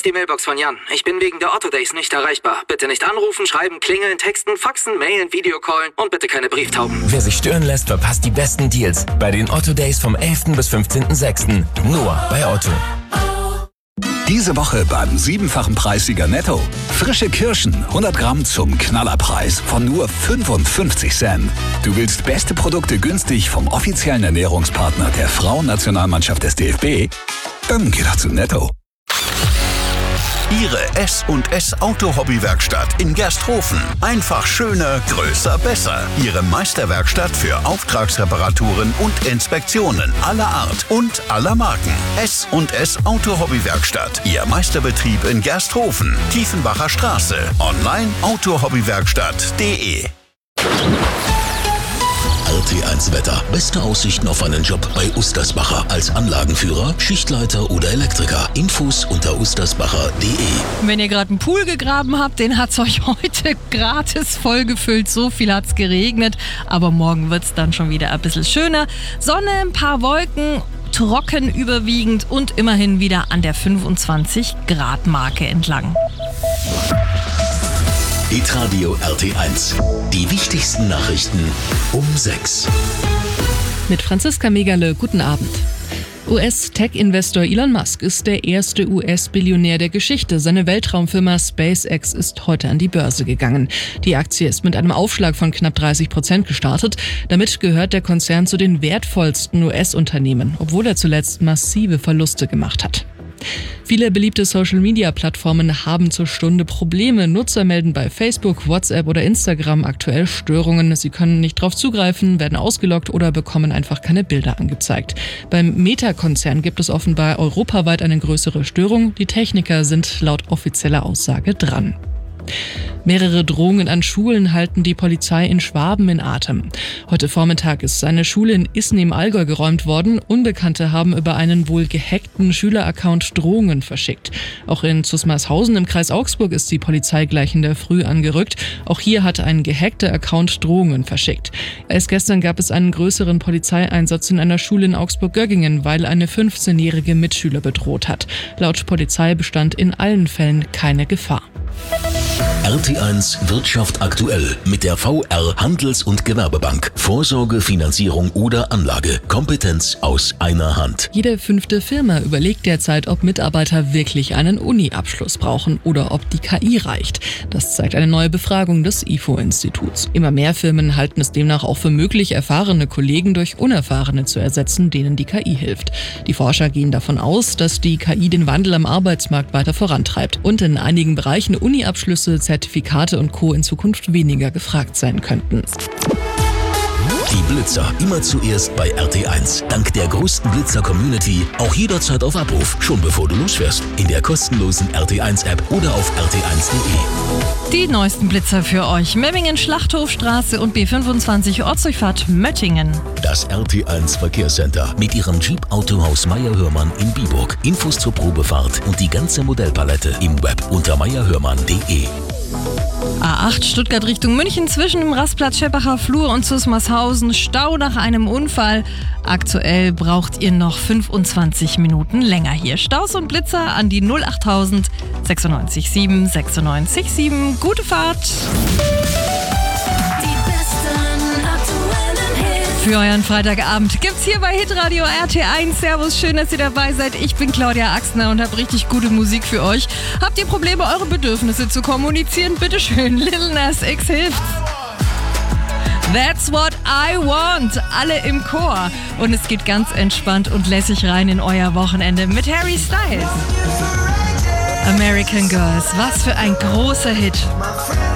ist die Mailbox von Jan. Ich bin wegen der Otto Days nicht erreichbar. Bitte nicht anrufen, schreiben, klingeln, texten, faxen, mailen, Videocallen und bitte keine Brieftauben. Wer sich stören lässt, verpasst die besten Deals bei den Otto Days vom 11. bis 15.06. Nur bei Otto. Diese Woche beim 7-fachen Preissieger Netto. Frische Kirschen, 100 Gramm zum Knallerpreis von nur 55 Cent. Du willst beste Produkte günstig vom offiziellen Ernährungspartner der Frauennationalmannschaft des DFB? Dann geh doch zu Netto. Ihre S&S Auto-Hobby-Werkstatt in Gersthofen. Einfach schöner, größer, besser. Ihre Meisterwerkstatt für Auftragsreparaturen und Inspektionen aller Art und aller Marken. S&S Auto-Hobby-Werkstatt. Ihr Meisterbetrieb in Gersthofen. Tiefenbacher Straße. Online autohobbywerkstatt.de. RT1 Wetter. Beste Aussichten auf einen Job bei Ustersbacher als Anlagenführer, Schichtleiter oder Elektriker. Infos unter ustersbacher.de. Wenn ihr gerade einen Pool gegraben habt, den hat's euch heute gratis vollgefüllt. So viel hat's geregnet. Aber morgen wird's dann schon wieder ein bisschen schöner. Sonne, ein paar Wolken, trocken überwiegend und immerhin wieder an der 25-Grad-Marke entlang. Hitradio RT1. Die wichtigsten Nachrichten um 6. Mit Franziska Megale, guten Abend. US-Tech-Investor Elon Musk ist der erste US-Billionär der Geschichte. Seine Weltraumfirma SpaceX ist heute an die Börse gegangen. Die Aktie ist mit einem Aufschlag von knapp 30% gestartet. Damit gehört der Konzern zu den wertvollsten US-Unternehmen, obwohl er zuletzt massive Verluste gemacht hat. Viele beliebte Social-Media-Plattformen haben zur Stunde Probleme. Nutzer melden bei Facebook, WhatsApp oder Instagram aktuell Störungen. Sie können nicht darauf zugreifen, werden ausgeloggt oder bekommen einfach keine Bilder angezeigt. Beim Meta-Konzern gibt es offenbar europaweit eine größere Störung. Die Techniker sind laut offizieller Aussage dran. Mehrere Drohungen an Schulen halten die Polizei in Schwaben in Atem. Heute Vormittag ist eine Schule in Isen im Allgäu geräumt worden. Unbekannte haben über einen wohl gehackten Schüleraccount Drohungen verschickt. Auch in Zusmarshausen im Kreis Augsburg ist die Polizei gleich in der Früh angerückt. Auch hier hat ein gehackter Account Drohungen verschickt. Erst gestern gab es einen größeren Polizeieinsatz in einer Schule in Augsburg-Göggingen, weil eine 15-jährige Mitschüler bedroht hat. Laut Polizei bestand in allen Fällen keine Gefahr. RT1 Wirtschaft aktuell mit der VR Handels- und Gewerbebank. Vorsorge, Finanzierung oder Anlage. Kompetenz aus einer Hand. Jede 5. Firma überlegt derzeit, ob Mitarbeiter wirklich einen Uni-Abschluss brauchen oder ob die KI reicht. Das zeigt eine neue Befragung des IFO-Instituts. Immer mehr Firmen halten es demnach auch für möglich, erfahrene Kollegen durch unerfahrene zu ersetzen, denen die KI hilft. Die Forscher gehen davon aus, dass die KI den Wandel am Arbeitsmarkt weiter vorantreibt und in einigen Bereichen Uni-Abschlüsse, Zertifikate und Co. in Zukunft weniger gefragt sein könnten. Die Blitzer immer zuerst bei RT1. Dank der größten Blitzer-Community auch jederzeit auf Abruf, schon bevor du losfährst. In der kostenlosen RT1-App oder auf rt1.de. Die neuesten Blitzer für euch. Memmingen Schlachthofstraße und B25 Ortsdurchfahrt Möttingen. Das RT1 Verkehrscenter mit ihrem Jeep-Autohaus Meyer-Hörmann in Biburg. Infos zur Probefahrt und die ganze Modellpalette im Web unter meyerhörmann.de. A8 Stuttgart Richtung München zwischen dem Rastplatz Scheppacher Flur und Zusmarshausen. Stau nach einem Unfall. Aktuell braucht ihr noch 25 Minuten länger hier. Staus und Blitzer an die 08000 96 7 96 7. Gute Fahrt! Für euren Freitagabend gibt's hier bei Hitradio RT1. Servus, schön, dass ihr dabei seid. Ich bin Claudia Axner und habe richtig gute Musik für euch. Habt ihr Probleme, eure Bedürfnisse zu kommunizieren? Bitteschön, Lil Nas X hilft. That's what I want. Alle im Chor. Und es geht ganz entspannt und lässig rein in euer Wochenende mit Harry Styles. American Girls, was für ein großer Hit.